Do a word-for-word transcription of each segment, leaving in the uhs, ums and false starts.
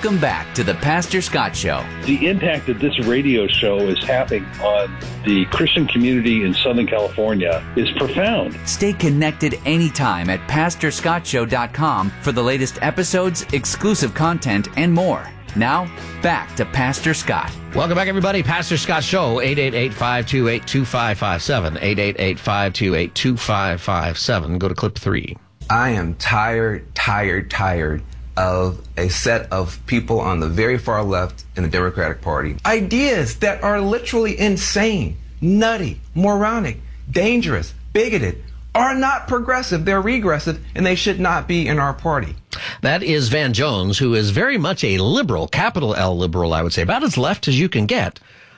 Welcome back to the Pastor Scott Show. The impact that this radio show is having on the Christian community in Southern California is profound. Stay connected anytime at pastor scott show dot com for the latest episodes, exclusive content, and more. Now, back to Pastor Scott. Welcome back, everybody. Pastor Scott Show, eight eight eight, five two eight, two five five seven, eight eight eight, five two eight, two five five seven. Go to clip three. I am tired, tired, tired of a set of people on the very far left in the Democratic Party. Ideas that are literally insane, nutty, moronic, dangerous, bigoted, are not progressive. They're regressive, and they should not be in our party. That is Van Jones, who is very much a liberal, capital L liberal, I would say, about as left as you can get,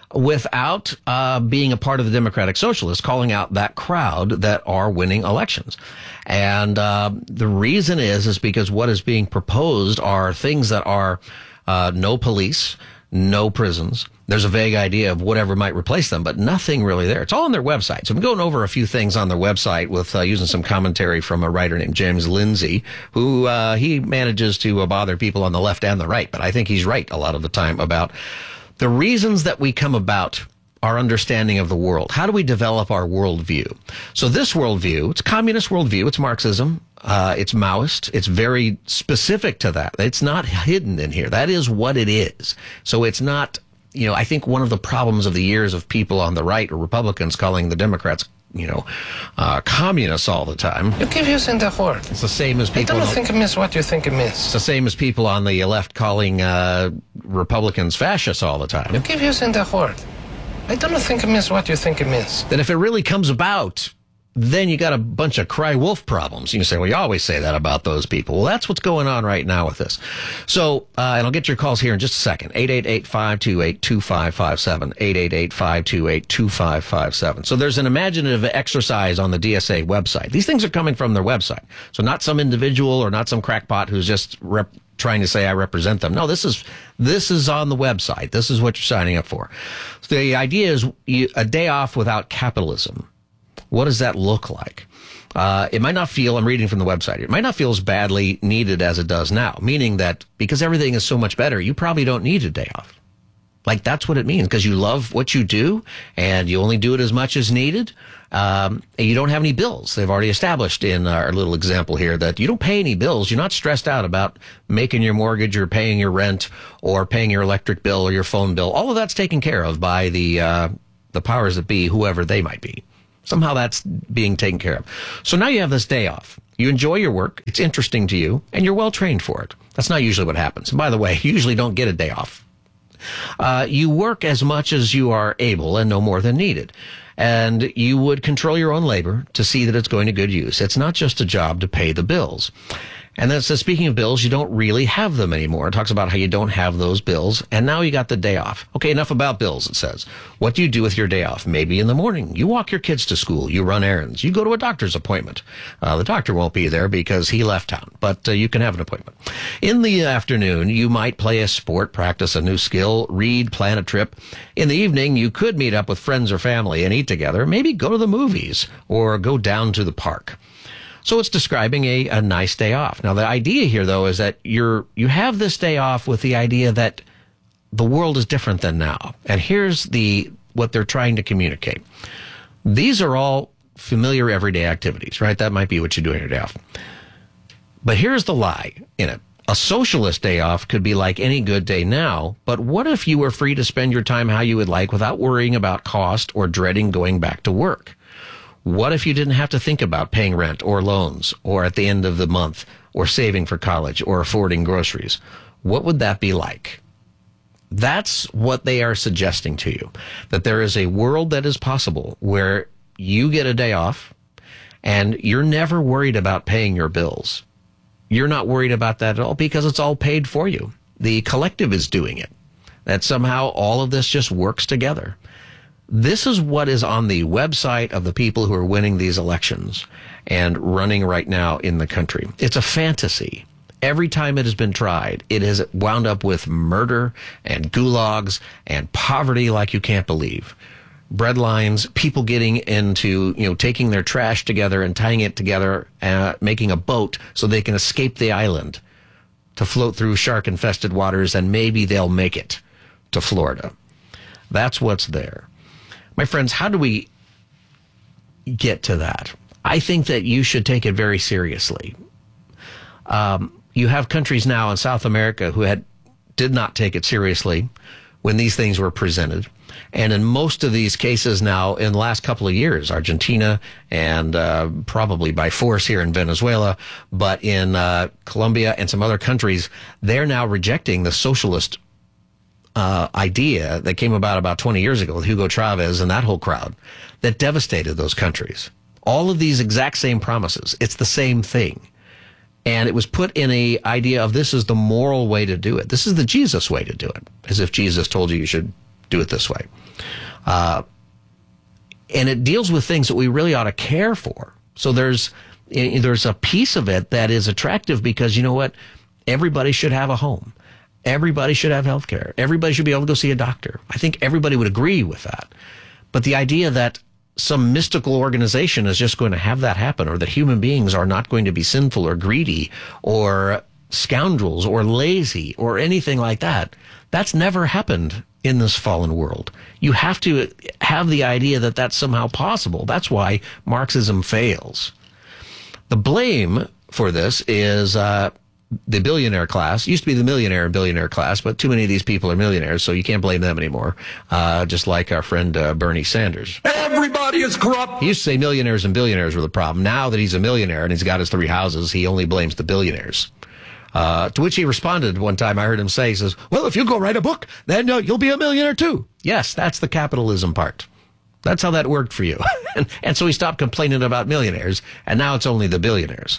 without uh, being a part of the Democratic Socialists, calling out that crowd that are winning elections. And uh, the reason is, is because what is being proposed are things that are uh, no police, no prisons. There's a vague idea of whatever might replace them, but nothing really there. It's all on their website. So I'm going over a few things on their website with uh, using some commentary from a writer named James Lindsay, who uh, he manages to uh, bother people on the left and the right. But I think he's right a lot of the time about the reasons that we come about our understanding of the world. How do we develop our worldview? So this worldview, it's communist worldview, it's Marxism, uh, it's Maoist, it's very specific to that. It's not hidden in here. That is what it is. So it's not, you know, I think one of the problems of the years of people on the right or Republicans calling the Democrats, you know, uh, communists all the time. You keep using the word. It's the same as people. I don't on, think it means what you think it means. It's the same as people on the left calling uh, Republicans fascists all the time. You keep using the word. I don't think it means what you think it means. That if it really comes about, then you got a bunch of cry wolf problems. You can say, well, you always say that about those people. Well, that's what's going on right now with this. So, uh, and I'll get your calls here in just a second. eight eight eight, five two eight, two five five seven. eight eight eight, five two eight, two five five seven. So there's an imaginative exercise on the D S A website. These things are coming from their website. So not some individual or not some crackpot who's just rep- trying to say I represent them. No, this is this is on the website. This is what you're signing up for. So the idea is you, a day off without capitalism. What does that look like? Uh, it might not feel, I'm reading from the website, it might not feel as badly needed as it does now, meaning that because everything is so much better, you probably don't need a day off. Like, that's what it means, because you love what you do, and you only do it as much as needed, um, and you don't have any bills. They've already established in our little example here that you don't pay any bills. You're not stressed out about making your mortgage or paying your rent or paying your electric bill or your phone bill. All of that's taken care of by the uh, the powers that be, whoever they might be. Somehow that's being taken care of. So now you have this day off. You enjoy your work. It's interesting to you, and you're well trained for it. That's not usually what happens. And by the way, you usually don't get a day off. Uh, you work as much as you are able and no more than needed. And you would control your own labor to see that it's going to good use. It's not just a job to pay the bills. And then it says, speaking of bills, you don't really have them anymore. It talks about how you don't have those bills. And now you got the day off. Okay, enough about bills, it says. What do you do with your day off? Maybe in the morning, you walk your kids to school. You run errands. You go to a doctor's appointment. Uh, the doctor won't be there because he left town, but uh, you can have an appointment. In the afternoon, you might play a sport, practice a new skill, read, plan a trip. In the evening, you could meet up with friends or family and eat together. Maybe go to the movies or go down to the park. So it's describing a, a nice day off. Now, the idea here, though, is that you're you have this day off with the idea that the world is different than now. And here's the what they're trying to communicate. These are all familiar everyday activities, right? That might be what you do on your day off. But here's the lie in it. A socialist day off could be like any good day now, but what if you were free to spend your time how you would like without worrying about cost or dreading going back to work? What if you didn't have to think about paying rent or loans or at the end of the month or saving for college or affording groceries? What would that be like? That's what they are suggesting to you, that there is a world that is possible where you get a day off and you're never worried about paying your bills. You're not worried about that at all because it's all paid for you. The collective is doing it. That somehow all of this just works together. This is what is on the website of the people who are winning these elections and running right now in the country. It's a fantasy. Every time it has been tried, it has wound up with murder and gulags and poverty like you can't believe. Bread lines, people getting into, you know, taking their trash together and tying it together, uh, making a boat so they can escape the island. to float through shark-infested waters, and maybe they'll make it to Florida. That's what's there. My friends, how do we get to that? I think that you should take it very seriously. Um, you have countries now in South America who had did not take it seriously when these things were presented. And in most of these cases now, in the last couple of years, Argentina and uh, probably by force here in Venezuela, but in uh, Colombia and some other countries, they're now rejecting the socialist uh, idea that came about about twenty years ago with Hugo Chavez and that whole crowd that devastated those countries. All of these exact same promises. It's the same thing. And it was put in a idea of this is the moral way to do it. This is the Jesus way to do it, as if Jesus told you you should do it this way. Uh, and it deals with things that we really ought to care for. So there's there's a piece of it that is attractive because, you know what? Everybody should have a home. Everybody should have health care. Everybody should be able to go see a doctor. I think everybody would agree with that. But the idea that some mystical organization is just going to have that happen, or that human beings are not going to be sinful or greedy or scoundrels or lazy or anything like that, that's never happened in this fallen world. You have to have the idea that that's somehow possible. That's why Marxism fails. The blame for this is uh, the billionaire class. It used to be the millionaire and billionaire class, but too many of these people are millionaires, so you can't blame them anymore. Uh, just like our friend uh, Bernie Sanders. Everybody is corrupt. He used to say millionaires and billionaires were the problem. Now that he's a millionaire and he's got his three houses, he only blames the billionaires. Uh, to which he responded one time, I heard him say, he says, well, if you go write a book, then uh, you'll be a millionaire too. Yes, that's the capitalism part. That's how that worked for you. and, and so he stopped complaining about millionaires, and now it's only the billionaires.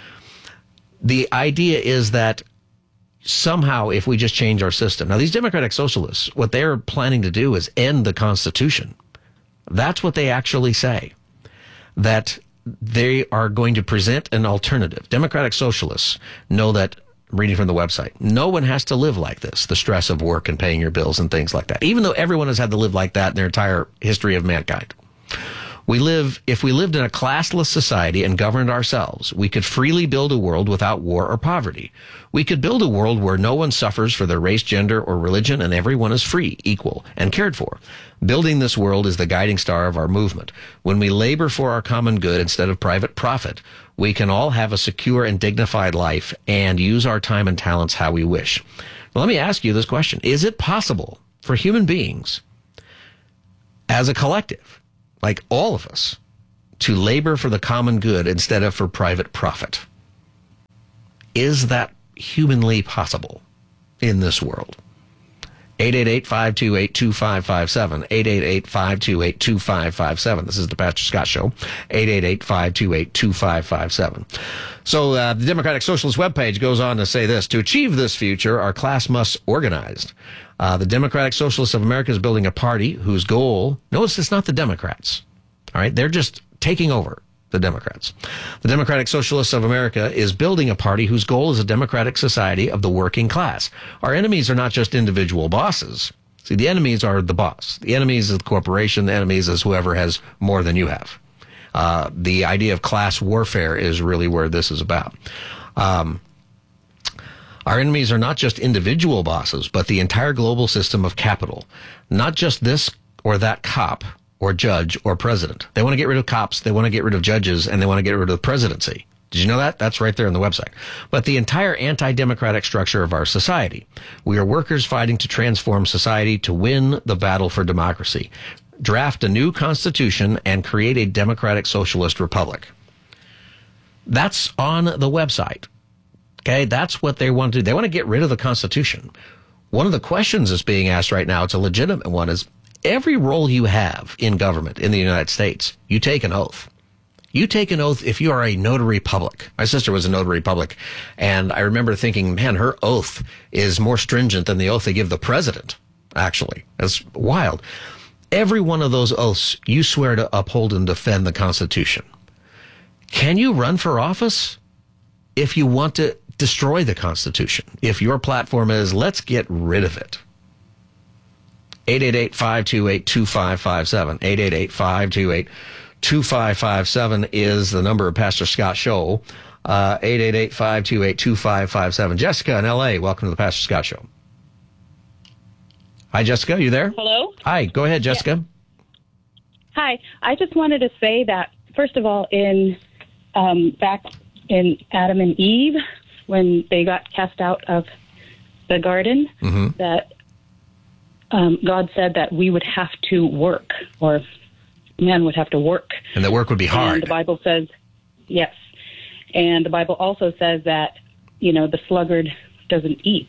The idea is that somehow if we just change our system. Now, these democratic socialists, what they're planning to do is end the Constitution. That's what they actually say. That they are going to present an alternative. Democratic socialists know that, reading from the website, no one has to live like this, the stress of work and paying your bills and things like that, even though everyone has had to live like that in their entire history of mankind. We live, if we lived in a classless society and governed ourselves, we could freely build a world without war or poverty. We could build a world where no one suffers for their race, gender, or religion, and everyone is free, equal, and cared for. Building this world is the guiding star of our movement. When we labor for our common good instead of private profit, we can all have a secure and dignified life and use our time and talents how we wish. Now, let me ask you this question. Is it possible for human beings, as a collective, like all of us, to labor for the common good instead of for private profit? Is that humanly possible in this world? eight eight eight, five two eight, two five five seven. eight eight eight, five two eight, two five five seven. This is the Pastor Scott Show. eight eight eight, five two eight, two five five seven. So uh, the Democratic Socialist webpage goes on to say this. To achieve this future, our class must organize. Uh, the Democratic Socialists of America is building a party whose goal, notice it's not the Democrats. All right, they're just taking over the Democrats. The Democratic Socialists of America is building a party whose goal is a democratic society of the working class. Our enemies are not just individual bosses. See, the enemies are the boss. The enemies is the corporation. The enemies is whoever has more than you have. Uh, the idea of class warfare is really where this is about. Um, Our enemies are not just individual bosses, but the entire global system of capital. Not just this or that cop or judge or president. They want to get rid of cops, they want to get rid of judges, and they want to get rid of the presidency. Did you know that? That's right there on the website. But the entire anti-democratic structure of our society. We are workers fighting to transform society to win the battle for democracy. Draft a new constitution and create a democratic socialist republic. That's on the website. Okay, that's what they want to do. They want to get rid of the Constitution. One of the questions that's being asked right now, it's a legitimate one, is every role you have in government in the United States, you take an oath. You take an oath if you are a notary public. My sister was a notary public, and I remember thinking, man, her oath is more stringent than the oath they give the president, actually. That's wild. Every one of those oaths, you swear to uphold and defend the Constitution. Can you run for office if you want to destroy the Constitution? If your platform is, let's get rid of it. eight eight eight, five two eight, two five five seven. eight eight eight, five two eight, two five five seven is the number of Pastor Scott Show. Uh, eight eight eight, five two eight, two five five seven. Jessica in L A, welcome to the Pastor Scott Show. Hi, Jessica, you there? Hello? Hi, go ahead, Jessica. Yeah. Hi, I just wanted to say that, first of all, in um, back in Adam and Eve, when they got cast out of the garden, mm-hmm. that um, God said that we would have to work, or man would have to work. And that work would be hard. And the Bible says, yes. And the Bible also says that, you know, the sluggard doesn't eat.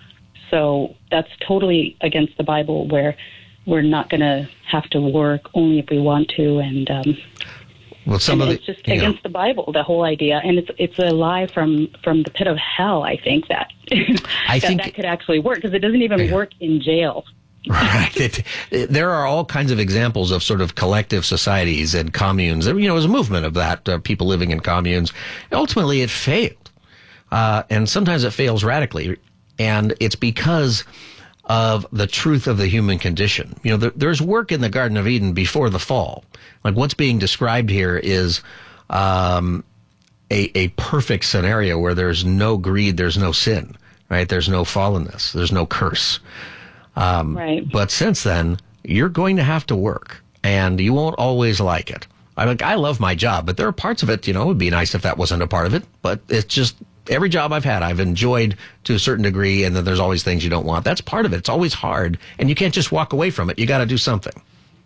So that's totally against the Bible, where we're not going to have to work only if we want to. And, um, well, some and of it's the, just against know. the Bible, the whole idea. And it's it's a lie from, from the pit of hell, I think, that I that, think, that could actually work, because it doesn't even yeah. work in jail. Right. It, it, there are all kinds of examples of sort of collective societies and communes. You know, there's a movement of that, uh, people living in communes. Ultimately, it failed. Uh, and sometimes it fails radically. And it's because of the truth of the human condition. You know, there, there's work in the Garden of Eden before the fall. Like what's being described here is um, a, a perfect scenario where there's no greed, there's no sin, right? There's no fallenness, there's no curse. Um, right. But since then, you're going to have to work, and you won't always like it. I mean, I love my job, but there are parts of it, you know, it would be nice if that wasn't a part of it, but it's just, every job I've had, I've enjoyed to a certain degree, and then there's always things you don't want. That's part of it. It's always hard, and you can't just walk away from it. You got to do something.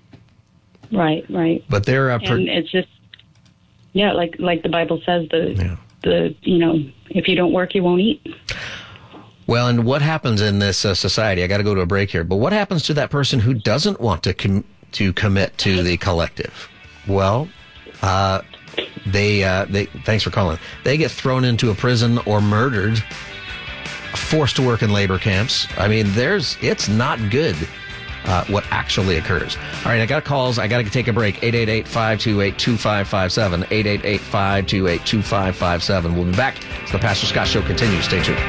Right, right. But there are, per- and it's just, yeah, like like the Bible says, the yeah. the you know, if you don't work, you won't eat. Well, and what happens in this uh, society? I got to go to a break here. But what happens to that person who doesn't want to com- to commit to the collective? Well, uh, they uh, they thanks for calling. They get thrown into a prison or murdered, forced to work in labor camps. I mean, there's it's not good. Uh, what actually occurs. All right, I got calls. I got to take a break. eight eight eight, five two eight, two five five seven. eight eight eight, five two eight, two five five seven. We'll be back as the Pastor Scott Show continues. Stay tuned.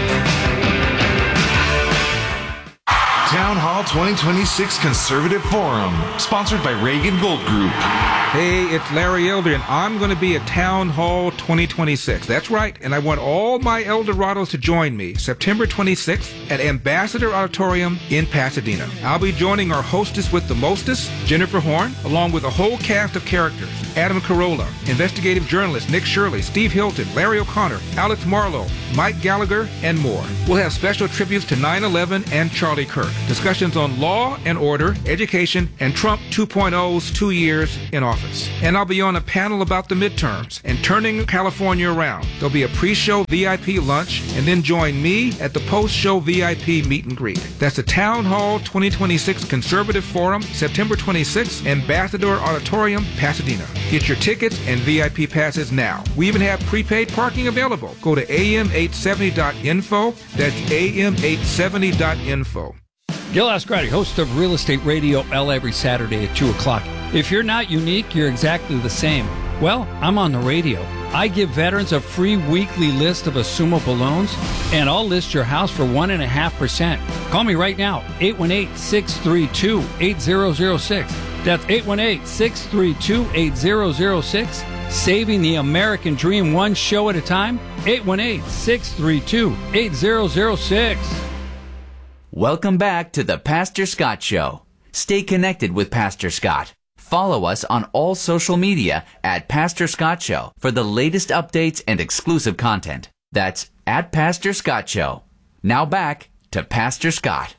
Town Hall twenty twenty-six Conservative Forum, sponsored by Reagan Gold Group. Hey, it's Larry Elder, and I'm going to be at Town Hall twenty twenty-six. That's right, and I want all my Eldorados to join me September twenty-sixth at Ambassador Auditorium in Pasadena. I'll be joining our hostess with the mostest, Jennifer Horn, along with a whole cast of characters. Adam Carolla, investigative journalist Nick Shirley, Steve Hilton, Larry O'Connor, Alex Marlowe, Mike Gallagher, and more. We'll have special tributes to nine eleven and Charlie Kirk, discussions on law and order, education, and Trump two point oh's two years in office. And I'll be on a panel about the midterms and turning California around. There'll be a pre-show V I P lunch, and then join me at the post-show V I P meet and greet. That's the Town Hall twenty twenty-six Conservative Forum, September twenty-sixth, Ambassador Auditorium, Pasadena. Get your tickets and V I P passes now. We even have prepaid parking available. Go to A M eight seventy dot info. That's A M eight seventy dot info. Gil Ascarati, host of Real Estate Radio L every Saturday at two o'clock. If you're not unique, you're exactly the same. Well, I'm on the radio. I give veterans a free weekly list of assumable loans, and I'll list your house for one point five percent. Call me right now, eight one eight, six three two, eight zero zero six. That's eight one eight, six three two, eight zero zero six. Saving the American dream one show at a time, eight one eight, six three two, eight zero zero six. Welcome back to the Pastor Scott Show. Stay connected with Pastor Scott. Follow us on all social media at Pastor Scott Show for the latest updates and exclusive content. That's at Pastor Scott Show. Now back to Pastor Scott.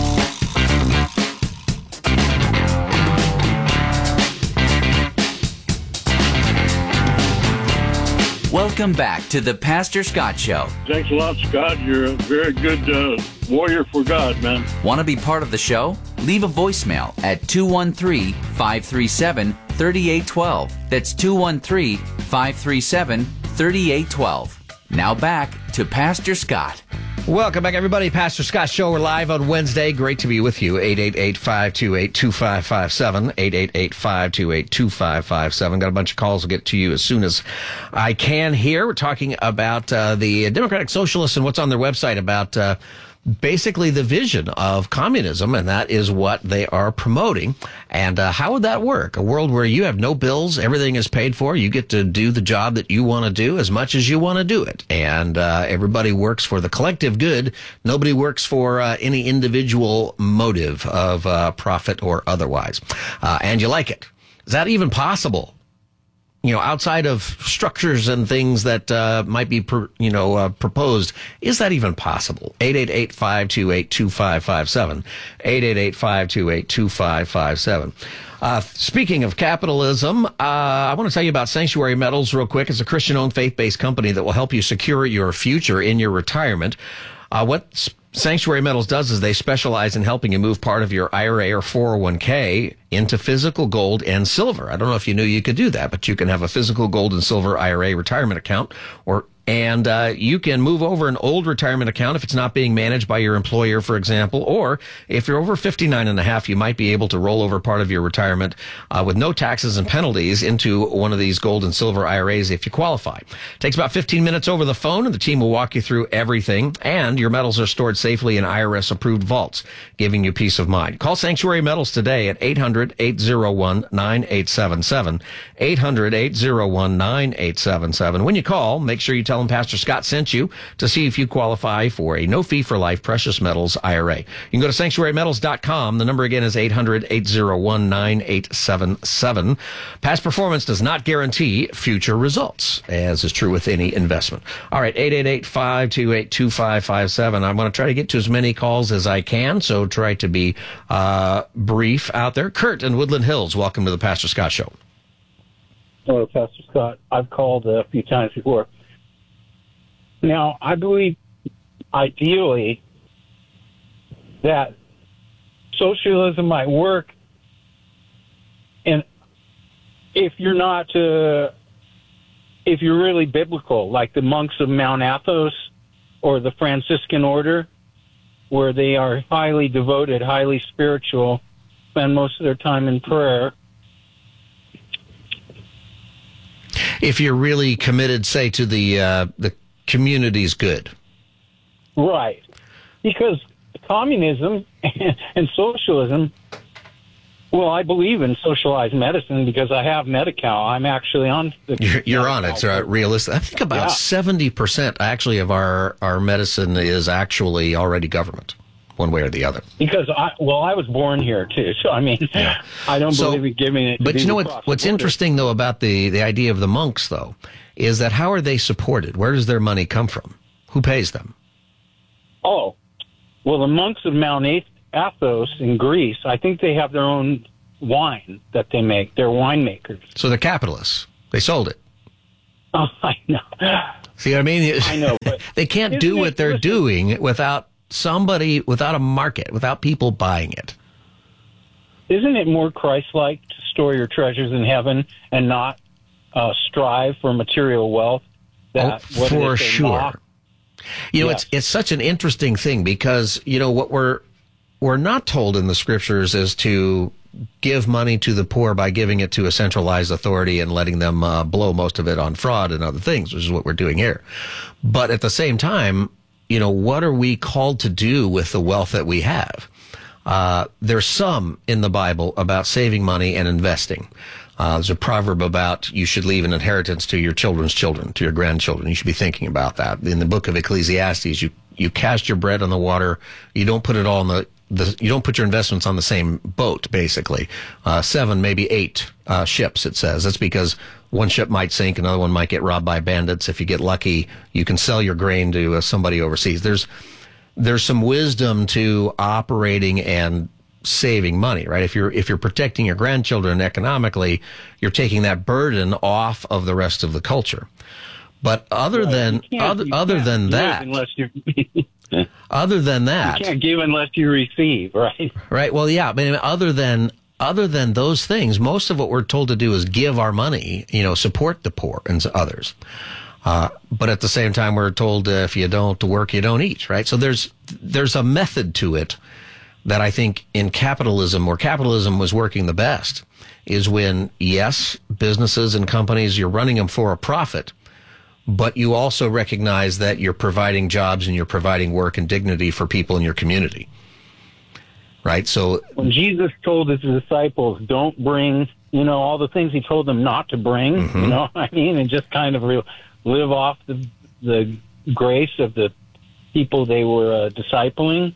Welcome back to the Pastor Scott Show. Thanks a lot, Scott. You're a very good uh, warrior for God, man. Want to be part of the show? Leave a voicemail at two one three, five three seven, three eight one two. That's two one three, five three seven, three eight one two. Now back to Pastor Scott. Welcome back, everybody. Pastor Scott Show. We're live on Wednesday. Great to be with you. eight eight eight, five two eight, two five five seven. eight eight eight, five two eight, two five five seven. Got a bunch of calls. I'll get to you as soon as I can here. We're talking about uh, the Democratic Socialists and what's on their website about uh, basically the vision of communism, and that is what they are promoting. And uh, how would that work? A world where you have no bills, everything is paid for, you get to do the job that you want to do as much as you want to do it, and uh, everybody works for the collective good. Nobody works for uh, any individual motive of uh, profit or otherwise. Uh, and you like it. Is that even possible? You know, outside of structures and things that uh, might be, per, you know, uh, proposed, is that even possible? eight eight eight, five two eight, two five five seven. eight eight eight, five two eight, two five five seven. Uh, speaking of capitalism, uh, I want to tell you about Sanctuary Metals real quick. It's a Christian-owned, faith-based company that will help you secure your future in your retirement. Uh, what Sanctuary Metals does is they specialize in helping you move part of your I R A or four oh one k into physical gold and silver. I don't know if you knew you could do that, but you can have a physical gold and silver I R A retirement account, or and uh, you can move over an old retirement account if it's not being managed by your employer, for example, or if you're over fifty-nine and a half, you might be able to roll over part of your retirement uh, with no taxes and penalties into one of these gold and silver I R As if you qualify. It takes about fifteen minutes over the phone, and the team will walk you through everything, and your metals are stored safely in I R S-approved vaults, giving you peace of mind. Call Sanctuary Metals today at eight hundred, eight oh one, nine eight seven seven, eight hundred, eight oh one, nine eight seven seven. When you call, make sure you tell them Pastor Scott sent you to see if you qualify for a no-fee-for-life precious metals I R A. You can go to sanctuary metals dot com. The number again is eight hundred, eight oh one, nine eight seven seven. Past performance does not guarantee future results, as is true with any investment. All right, eight eight eight, five two eight, two five five seven. I'm going to try to get to as many calls as I can, so try to be uh, brief out there. Kurt in Woodland Hills, welcome to the Pastor Scott Show. Hello, Pastor Scott. I've called a few times before. Now, I believe, ideally, that socialism might work, and if you're not, uh, if you're really biblical, like the monks of Mount Athos or the Franciscan order, where they are highly devoted, highly spiritual, spend most of their time in prayer. If you're really committed, say, to the uh, the community's good. Right. Because communism and socialism, well, I believe in socialized medicine because I have Medi-Cal. I'm actually on the... You're, you're on it, right? Realistic. I think about yeah. seventy percent actually of our, our medicine is actually already government, one way or the other. Because, I well, I was born here, too. So, I mean, yeah. I don't so, believe in giving it... But you know what? What's interesting, though, about the, the idea of the monks, though, is that how are they supported? Where does their money come from? Who pays them? Oh, well, the monks of Mount Athos in Greece, I think they have their own wine that they make. They're winemakers. So they're capitalists. They sold it. Oh, I know. See what I mean? I know. But they can't do what they're doing without somebody, without a market, without people buying it. Isn't it more Christ-like to store your treasures in heaven and not Uh, strive for material wealth? That, oh, for sure. Mock? You know, yes. it's it's such an interesting thing because, you know, what we're we're not told in the scriptures is to give money to the poor by giving it to a centralized authority and letting them uh, blow most of it on fraud and other things, which is what we're doing here. But at the same time, you know, what are we called to do with the wealth that we have? Uh, there's some in the Bible about saving money and investing. Uh, there's a proverb about you should leave an inheritance to your children's children, to your grandchildren. You should be thinking about that. In the book of Ecclesiastes, you, you cast your bread on the water. You don't put it all in the, the you don't put your investments on the same boat, basically. Uh, seven, maybe eight, uh, ships, it says. That's because one ship might sink, another one might get robbed by bandits. If you get lucky, you can sell your grain to uh, somebody overseas. There's, there's some wisdom to operating and saving money, right? If you're if you're protecting your grandchildren economically, you're taking that burden off of the rest of the culture. But other right. than other other than that, unless you other than that, you can't give unless you receive, right? Right. Well, yeah. But other than other than those things, most of what we're told to do is give our money, you know, support the poor and others. Uh, but at the same time, we're told uh, if you don't work, you don't eat, right? So there's there's a method to it that I think in capitalism, where capitalism was working the best, is when, yes, businesses and companies, you're running them for a profit, but you also recognize that you're providing jobs and you're providing work and dignity for people in your community. Right? So when Jesus told his disciples, don't bring, you know, all the things he told them not to bring, mm-hmm. you know what I mean, and just kind of re- live off the, the grace of the people they were uh, discipling,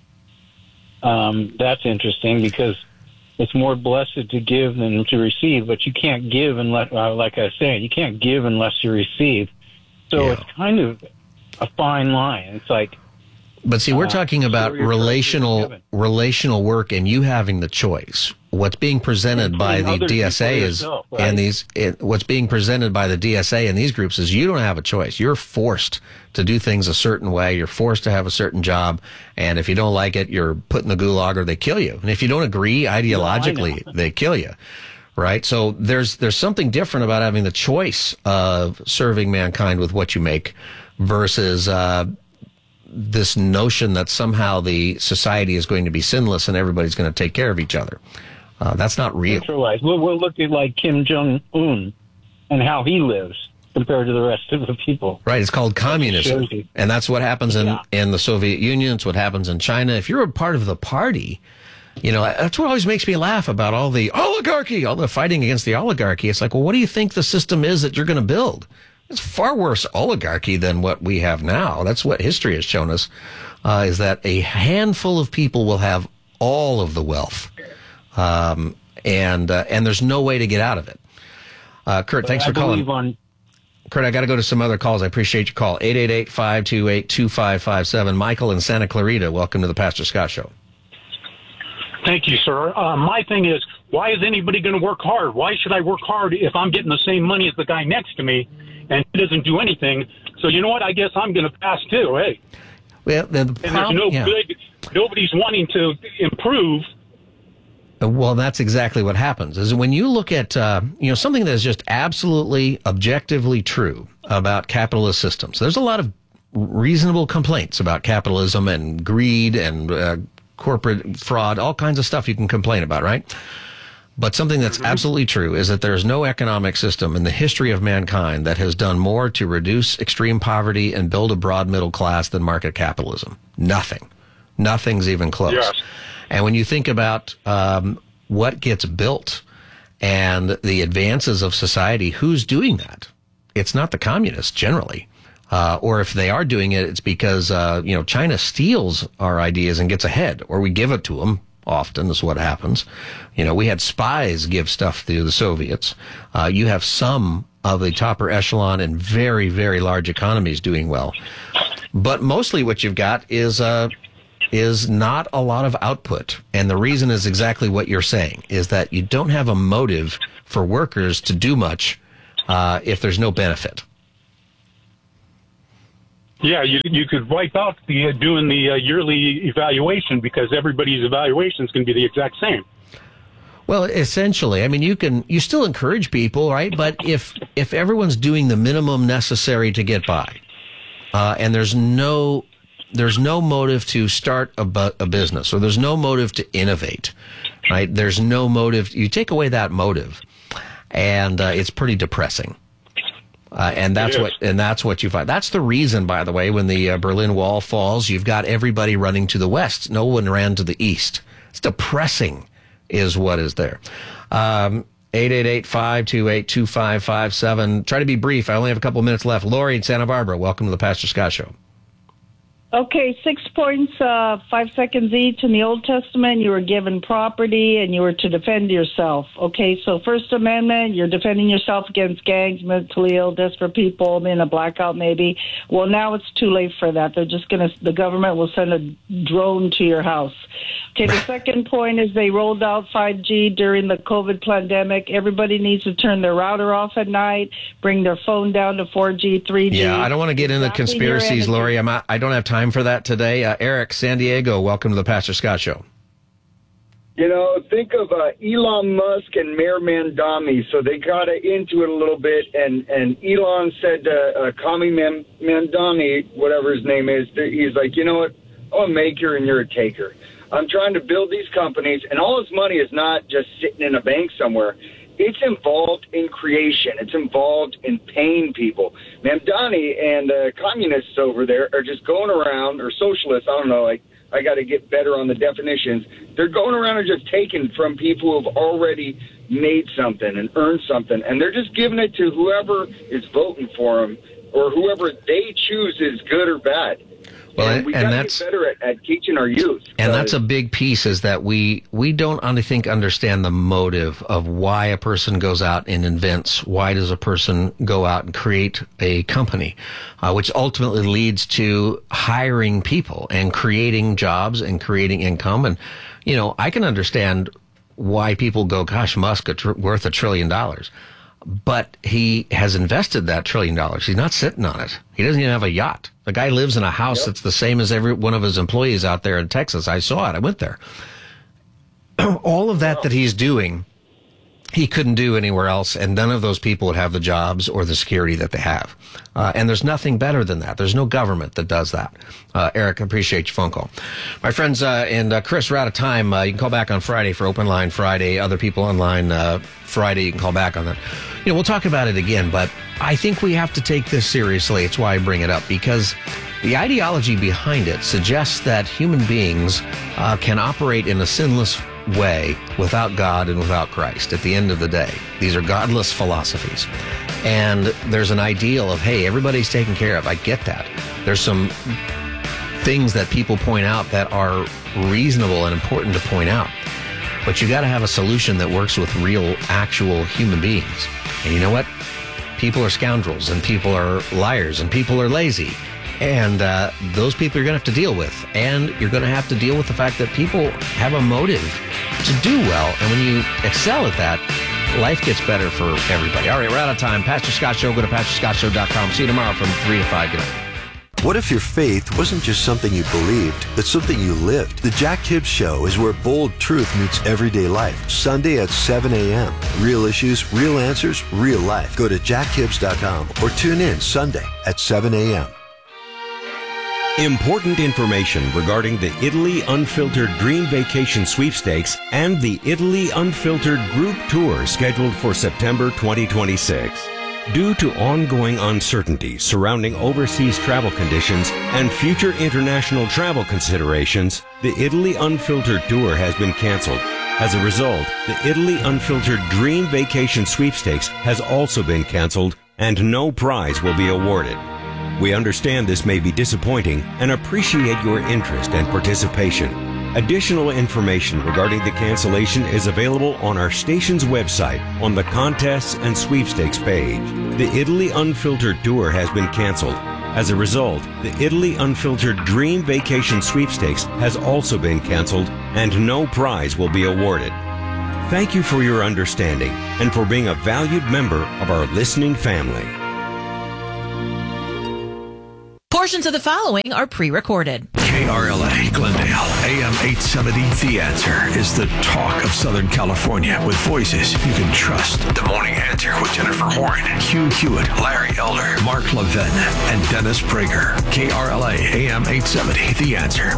um, that's interesting because it's more blessed to give than to receive, but you can't give unless, uh, like I was saying, you can't give unless you receive. So yeah. It's kind of a fine line. It's like, but see, we're talking about relational relational work and you having the choice. What's being presented by the D S A is, yourself, right? and these, it, what's being presented by the D S A and these groups is you don't have a choice. You're forced to do things a certain way. You're forced to have a certain job. And if you don't like it, you're put in the gulag or they kill you. And if you don't agree ideologically, no, they kill you. Right? So there's, there's something different about having the choice of serving mankind with what you make versus, uh, this notion that somehow the society is going to be sinless and everybody's going to take care of each other. Uh, that's not real. We'll, we'll look at like Kim Jong-un and how he lives compared to the rest of the people. Right. It's called communism. And that's what happens in, yeah. in the Soviet Union. It's what happens in China. If you're a part of the party, you know, that's what always makes me laugh about all the oligarchy, all the fighting against the oligarchy. It's like, well, what do you think the system is that you're going to build? It's far worse oligarchy than what we have now. That's what history has shown us, uh, is that a handful of people will have all of the wealth. Um, and, uh, and there's no way to get out of it. Uh, Kurt, thanks for calling. On- Kurt, I got to go to some other calls. I appreciate your call. eight eight eight, five two eight, two five five seven. Michael in Santa Clarita, welcome to the Pastor Scott Show. Thank you, sir. Uh, my thing is, why is anybody going to work hard? Why should I work hard if I'm getting the same money as the guy next to me? And he doesn't do anything. So you know what? I guess I'm going to pass too. Hey, well, the and there's no yeah. good. Nobody's wanting to improve. Well, that's exactly what happens. Is when you look at uh, you know something that is just absolutely objectively true about capitalist systems. There's a lot of reasonable complaints about capitalism and greed and uh, corporate fraud, all kinds of stuff you can complain about, right? But something that's mm-hmm. absolutely true is that there's no economic system in the history of mankind that has done more to reduce extreme poverty and build a broad middle class than market capitalism. Nothing. Nothing's even close. Yes. And when you think about um, what gets built and the advances of society, who's doing that? It's not the communists generally. Uh, or if they are doing it, it's because, uh, you know, China steals our ideas and gets ahead, or we give it to them. Often is what happens. You know, we had spies give stuff to the Soviets. Uh, you have some of the topper echelon and very, very large economies doing well. But mostly what you've got is, uh, is not a lot of output. And the reason is exactly what you're saying, is that you don't have a motive for workers to do much, uh, if there's no benefit. Yeah, you you could wipe out the uh, doing the uh, yearly evaluation because everybody's evaluation is going to be the exact same. Well, essentially, I mean, you can you still encourage people, right? But if if everyone's doing the minimum necessary to get by, uh, and there's no there's no motive to start a, bu- a business, or there's no motive to innovate, right? There's no motive. You take away that motive, and uh, it's pretty depressing. Uh, and that's what, and that's what you find. That's the reason, by the way, when the uh, Berlin Wall falls, you've got everybody running to the west. No one ran to the east. It's depressing, is what is there. Um, eight eight eight, five two eight, two five five seven. Try to be brief. I only have a couple minutes left. Lori in Santa Barbara, welcome to the Pastor Scott Show. Okay, six points, uh, five seconds each. In the Old Testament, you were given property and you were to defend yourself. Okay, so First Amendment, you're defending yourself against gangs, mentally ill, desperate people, in a blackout maybe. Well, now it's too late for that. They're just going to, the government will send a drone to your house. Okay, the second point is they rolled out five G during the COVID pandemic. Everybody needs to turn their router off at night, bring their phone down to four G, three G. Yeah, I don't want to get into Exactly conspiracies, your Lori. I'm not, I don't have time for that today. Uh, Eric, San Diego, welcome to the Pastor Scott Show. You know, think of uh, Elon Musk and Mayor Mandami. So they got into it a little bit, and, and Elon said to uh, Kami Man- Mandami, whatever his name is, he's like, you know what, I'm a maker and you're a taker. I'm trying to build these companies, and all his money is not just sitting in a bank somewhere. it's involved in creation. It's involved in paying people. Mamdani and the communists over there are just going around, or socialists, I don't know, I, I got to get better on the definitions. They're going around and just taking from people who have already made something and earned something, and they're just giving it to whoever is voting for them or whoever they choose is good or bad. Well, and we and got to that's get better at, at teaching our youth. And that's a big piece, is that we we don't, I think, understand the motive of why a person goes out and invents. Why does a person go out and create a company, uh, which ultimately leads to hiring people and creating jobs and creating income. And, you know, I can understand why people go, gosh, Musk is tr- worth a trillion dollars. But he has invested that trillion dollars. He's not sitting on it. He doesn't even have a yacht. The guy lives in a house yep. that's the same as every one of his employees out there in Texas. I saw it. I went there. All of that wow. that he's doing, he couldn't do anywhere else, and none of those people would have the jobs or the security that they have. Uh, and there's nothing better than that. There's no government that does that. Uh, Eric, I appreciate your phone call. My friends, uh, and uh, Chris, we're out of time. Uh, you can call back on Friday for Open Line Friday. Other people online uh, Friday, you can call back on that. You know, we'll talk about it again, but I think we have to take this seriously. It's why I bring it up, because the ideology behind it suggests that human beings uh, can operate in a sinless way without God and without Christ. At the end of the day, these are godless philosophies. And there's an ideal of, hey, everybody's taken care of. I get that. There's some things that people point out that are reasonable and important to point out. But you got to have a solution that works with real, actual human beings. And you know what? People are scoundrels, and people are liars, and people are lazy. And uh, those people you're going to have to deal with. And you're going to have to deal with the fact that people have a motive to do well. And when you excel at that, life gets better for everybody. All right, we're out of time. Pastor Scott Show. Go to pastor scott show dot com. See you tomorrow from three to five. Good night. What if your faith wasn't just something you believed, but something you lived? The Jack Hibbs Show is where bold truth meets everyday life. Sunday at seven a.m. Real issues, real answers, real life. Go to jack hibbs dot com or tune in Sunday at seven a.m. Important information regarding the Italy Unfiltered Dream Vacation Sweepstakes and the Italy Unfiltered Group Tour scheduled for September twenty twenty-six. Due to ongoing uncertainty surrounding overseas travel conditions and future international travel considerations, the Italy Unfiltered Tour has been canceled. As a result, the Italy Unfiltered Dream Vacation Sweepstakes has also been canceled, and no prize will be awarded. We understand this may be disappointing and appreciate your interest and participation. Additional information regarding the cancellation is available on our station's website on the Contests and Sweepstakes page. The Italy Unfiltered Tour has been canceled. As a result, the Italy Unfiltered Dream Vacation Sweepstakes has also been canceled, and no prize will be awarded. Thank you for your understanding and for being a valued member of our listening family. Portions of the following are pre-recorded. K R L A Glendale, A M eight seventy. The Answer is the talk of Southern California with voices you can trust. The Morning Answer with Jennifer Horn, Hugh Hewitt, Larry Elder, Mark Levin, and Dennis Prager. K R L A, A M eight seventy. The Answer.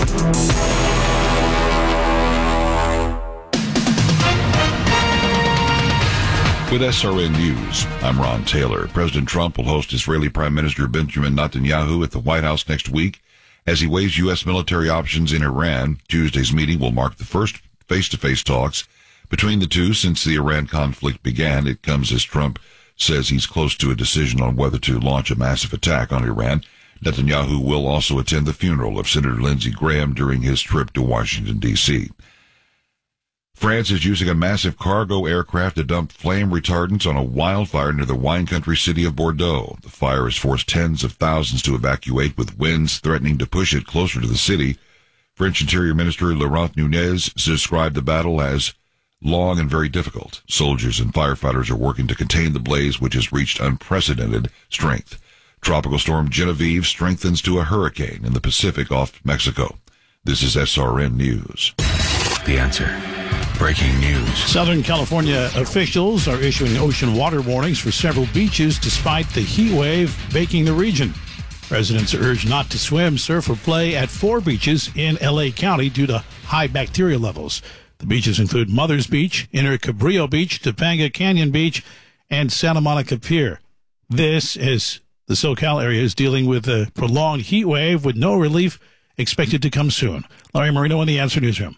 With S R N News, I'm Ron Taylor. President Trump will host Israeli Prime Minister Benjamin Netanyahu at the White House next week as he weighs U S military options in Iran. Tuesday's meeting will mark the first face-to-face talks between the two since the Iran conflict began. It comes as Trump says he's close to a decision on whether to launch a massive attack on Iran. Netanyahu will also attend the funeral of Senator Lindsey Graham during his trip to Washington, D C France is using a massive cargo aircraft to dump flame retardants on a wildfire near the wine country city of Bordeaux. The fire has forced tens of thousands to evacuate, with winds threatening to push it closer to the city. French Interior Minister Laurent Nunez described the battle as long and very difficult. Soldiers and firefighters are working to contain the blaze, which has reached unprecedented strength. Tropical storm Genevieve strengthens to a hurricane in the Pacific off Mexico. This is S R N News. The Answer. Breaking news. Southern California officials are issuing ocean water warnings for several beaches despite the heat wave baking the region. Residents are urged not to swim, surf, or play at four beaches in L A County due to high bacteria levels. The The beaches include Mother's Beach, Inner Cabrillo Beach, Topanga Canyon Beach, and Santa Monica Pier. This, as the SoCal area is dealing with a prolonged heat wave with no relief expected to come soon. Larry Marino in the Answer Newsroom.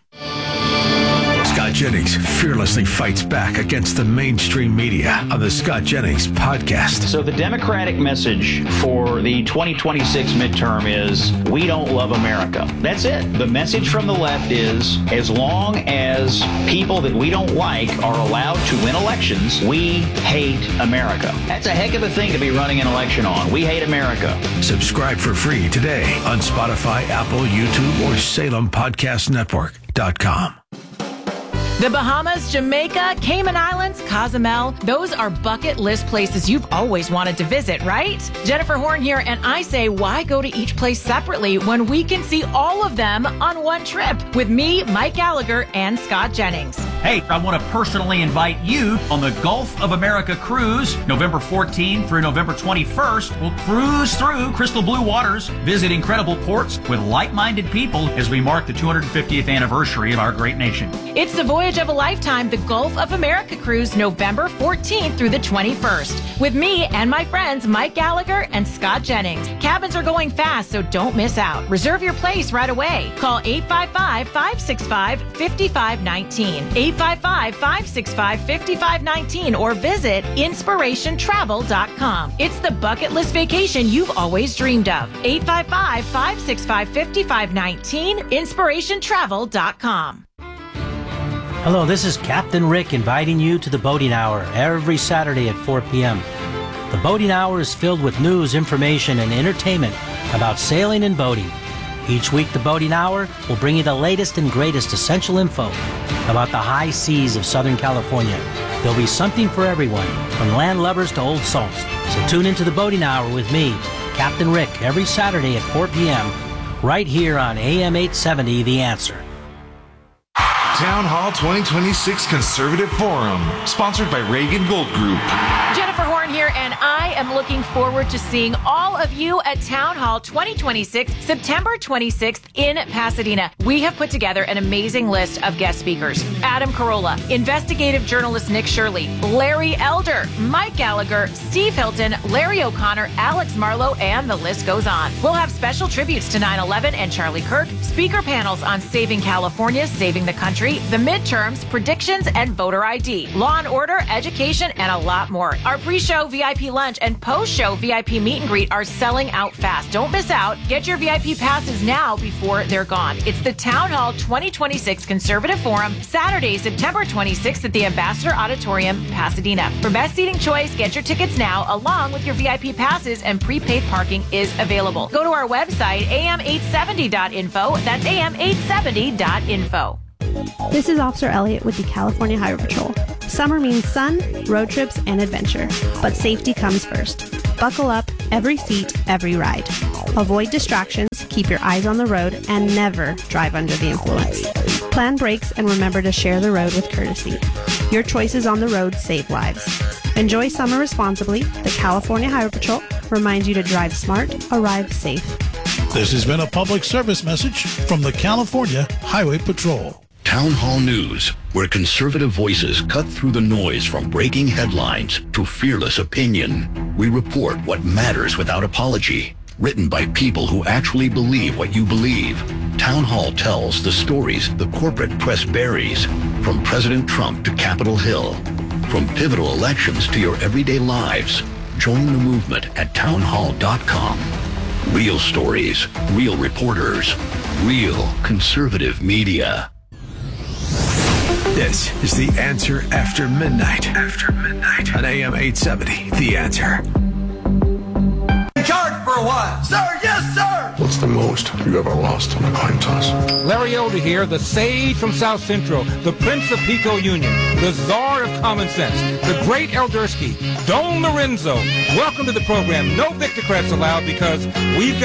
Scott Jennings fearlessly fights back against the mainstream media on the Scott Jennings podcast. So the Democratic message for the twenty twenty-six midterm is, we don't love America. That's it. The message from the left is, as long as people that we don't like are allowed to win elections, we hate America. That's a heck of a thing to be running an election on. We hate America. Subscribe for free today on Spotify, Apple, YouTube, or Salem Podcast Network dot com. The Bahamas, Jamaica, Cayman Islands, Cozumel, those are bucket list places you've always wanted to visit, right? Jennifer Horn here, and I say, why go to each place separately when we can see all of them on one trip with me, Mike Gallagher, and Scott Jennings? Hey, I want to personally invite you on the Gulf of America cruise, November fourteenth through November twenty-first. We'll cruise through crystal blue waters, visit incredible ports with like-minded people as we mark the two hundred fiftieth anniversary of our great nation. It's the voyage of a lifetime, the Gulf of America cruise, November fourteenth through the twenty-first. With me and my friends Mike Gallagher and Scott Jennings. Cabins are going fast, so don't miss out. Reserve your place right away. Call eight five five, five six five, five five one nine, eight five five, five six five, five five one nine, or visit inspiration travel dot com. It's the bucket list vacation you've always dreamed of. eight five five, five six five, five five one nine, inspiration travel dot com. Hello, this is Captain Rick inviting you to the Boating Hour every Saturday at four p.m. The Boating Hour is filled with news, information, and entertainment about sailing and boating. Each week, the Boating Hour will bring you the latest and greatest essential info about the high seas of Southern California. There'll be something for everyone, from land lovers to old salts. So tune into the Boating Hour with me, Captain Rick, every Saturday at four p.m. right here on A M eight seventy, The Answer. Town Hall twenty twenty-six Conservative Forum, sponsored by Reagan Gold Group. Jennifer Horn here, and I am looking forward to seeing all of you at Town Hall twenty twenty-six, September twenty-sixth in Pasadena. We have put together an amazing list of guest speakers. Adam Carolla, investigative journalist Nick Shirley, Larry Elder, Mike Gallagher, Steve Hilton, Larry O'Connor, Alex Marlowe, and the list goes on. We'll have special tributes to nine eleven and Charlie Kirk, speaker panels on saving California, saving the country, the midterms, predictions, and voter I D, law and order, education, and a lot more. Our pre-show V I P lunch and post-show V I P meet and greet are selling out fast. Don't miss out. Get your V I P passes now before they're gone. It's the Town Hall twenty twenty-six Conservative Forum, Saturday, September twenty-sixth at the Ambassador Auditorium, Pasadena. For best seating choice, get your tickets now, along with your V I P passes, and prepaid parking is available. Go to our website, A M eight seventy dot info. That's A M eight seventy dot info. This is Officer Elliott with the California Highway Patrol. Summer means sun, road trips, and adventure, but safety comes first. Buckle up, every seat, every ride. Avoid distractions, keep your eyes on the road, and never drive under the influence. Plan brakes and remember to share the road with courtesy. Your choices on the road save lives. Enjoy summer responsibly. The California Highway Patrol reminds you to drive smart, arrive safe. This has been a public service message from the California Highway Patrol. Town Hall News, where conservative voices cut through the noise from breaking headlines to fearless opinion. We report what matters without apology. Written by people who actually believe what you believe. Town Hall tells the stories the corporate press buries, from President Trump to Capitol Hill. From pivotal elections to your everyday lives. Join the movement at town hall dot com. Real stories, real reporters, real conservative media. This is The Answer After Midnight. After Midnight. On A M eight seventy, The Answer. In charge for a while. Sir, yes, sir! What's the most you've ever lost on a coin toss? Larry Elder here, the sage from South Central, the Prince of Pico Union, the czar of common sense, the great Eldersky, Don Lorenzo. Welcome to the program. No Victocrats allowed, because we've got